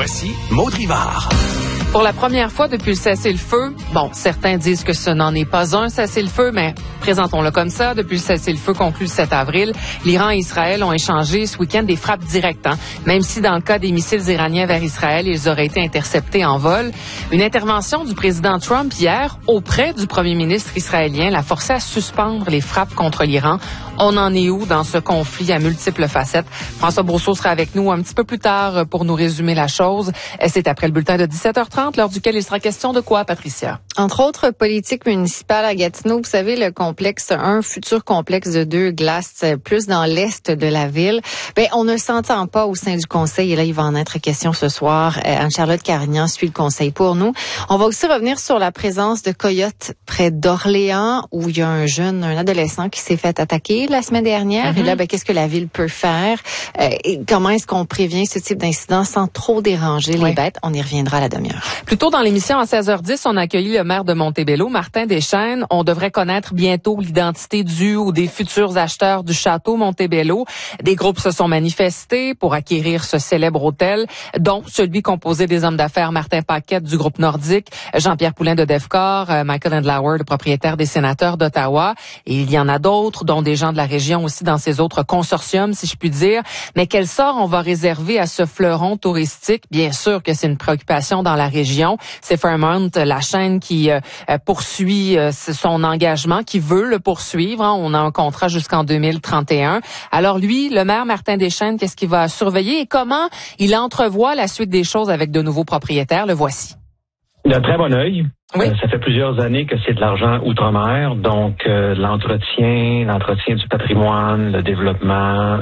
Voici Maud Rivard. Pour la première fois depuis le cessez-le-feu, certains disent que ce n'en est pas un cessez-le-feu, mais présentons-le comme ça. Depuis le cessez-le-feu conclu le 7 avril, l'Iran et Israël ont échangé ce week-end des frappes directes. Même si dans le cas des missiles iraniens vers Israël, ils auraient été interceptés en vol. Une intervention du président Trump hier auprès du premier ministre israélien l'a forcé à suspendre les frappes contre l'Iran. On en est où dans ce conflit à multiples facettes? François Brousseau sera avec nous un petit peu plus tard pour nous résumer la chose. C'est après le bulletin de 17h30, lors duquel il sera question de quoi, Patricia? Entre autres, politique municipale à Gatineau. Vous savez, le complexe, un futur complexe de 2 glaces, plus dans l'est de la ville. On ne s'entend pas au sein du conseil. Et là, il va en être question ce soir. Anne-Charlotte Carignan suit le conseil pour nous. On va aussi revenir sur la présence de coyotes près d'Orléans, où il y a un adolescent qui s'est fait attaquer la semaine dernière. Et là, qu'est-ce que la ville peut faire? Et comment est-ce qu'on prévient ce type d'incident sans trop déranger les bêtes? On y reviendra à la demi-heure. Plus tôt dans l'émission, à 16h10, on a accueilli le maire de Montebello, Martin Deschênes. On devrait connaître bientôt l'identité du ou des futurs acheteurs du château Montebello. Des groupes se sont manifestés pour acquérir ce célèbre hôtel, dont celui composé des hommes d'affaires Martin Paquette du groupe Nordique, Jean-Pierre Poulin de Devcor, Michael Andlauer, le propriétaire des Sénateurs d'Ottawa. Et il y en a d'autres, dont des gens de la région aussi dans ces autres consortiums, si je puis dire. Mais quel sort on va réserver à ce fleuron touristique? Bien sûr que c'est une préoccupation dans la région. C'est Fairmont, la chaîne qui poursuit son engagement, qui veut le poursuivre. On a un contrat jusqu'en 2031. Alors lui, le maire Martin Deschênes, qu'est-ce qu'il va surveiller et comment il entrevoit la suite des choses avec de nouveaux propriétaires? Le voici. D'un très bon œil. Oui. Ça fait plusieurs années que c'est de l'argent outre-mer, donc l'entretien du patrimoine, le développement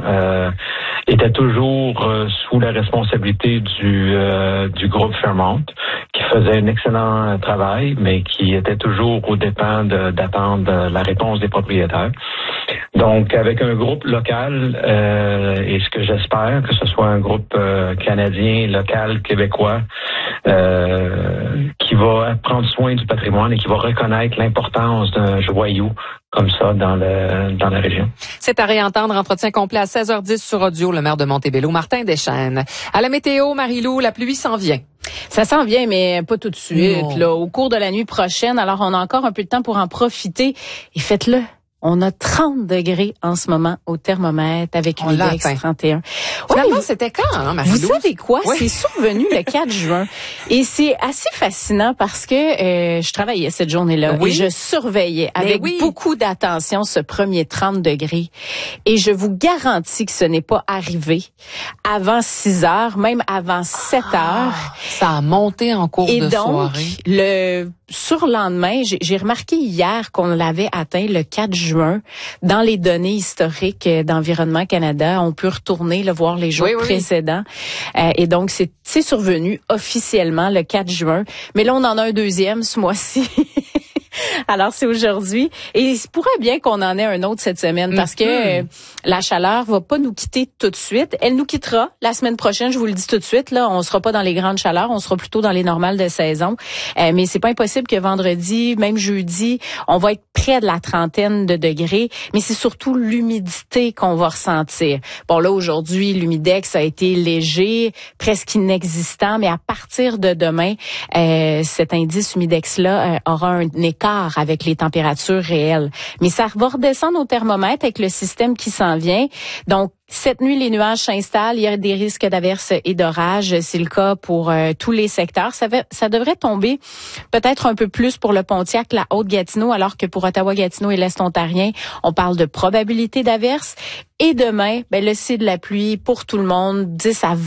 était toujours sous la responsabilité du groupe Fairmont, qui faisait un excellent travail, mais qui était toujours aux dépens d'attendre la réponse des propriétaires. Donc, avec un groupe local, et ce que j'espère, que ce soit un groupe canadien, local, québécois, qui va prendre soin du patrimoine et qui va reconnaître l'importance d'un joyau comme ça dans la région. C'est à réentendre. Entretien complet à 16h10 sur audio, le maire de Montebello, Martin Deschênes. À la météo, Marie-Lou, la pluie s'en vient. Ça s'en vient, mais pas tout de suite. Là, au cours de la nuit prochaine, alors on a encore un peu de temps pour en profiter. Et faites-le. On a 30 degrés en ce moment au thermomètre avec une index 31. Finalement, c'était quand, Marie-Lou? Vous savez quoi? Oui. C'est survenu le 4 juin. Et c'est assez fascinant parce que je travaillais cette journée-là et je surveillais avec beaucoup d'attention ce premier 30 degrés. Et je vous garantis que ce n'est pas arrivé avant 6 heures, même avant 7 heures. Ça a monté en cours de soirée. Et donc, surlendemain, j'ai remarqué hier qu'on l'avait atteint le 4 juin. Dans les données historiques d'Environnement Canada, on peut retourner voir les jours précédents. Et donc, c'est survenu officiellement le 4 juin. Mais là, on en a un deuxième ce mois-ci. Alors, c'est aujourd'hui. Et il se pourrait bien qu'on en ait un autre cette semaine parce que la chaleur va pas nous quitter tout de suite. Elle nous quittera la semaine prochaine, je vous le dis tout de suite. Là, on sera pas dans les grandes chaleurs, on sera plutôt dans les normales de saison. Mais c'est pas impossible que vendredi, même jeudi, on va être près de la 30aine de degrés. Mais c'est surtout l'humidité qu'on va ressentir. Bon, là, aujourd'hui, l'humidex a été léger, presque inexistant. Mais à partir de demain, cet indice humidex-là aura un écart avec les températures réelles. Mais ça va redescendre au thermomètre avec le système qui s'en vient. Donc, cette nuit, les nuages s'installent. Il y a des risques d'averses et d'orages. C'est le cas pour tous les secteurs. Ça devrait tomber peut-être un peu plus pour le Pontiac, la Haute-Gatineau, alors que pour Ottawa-Gatineau et l'Est ontarien, on parle de probabilité d'averses. Et demain, là, c'est de la pluie pour tout le monde, 10 à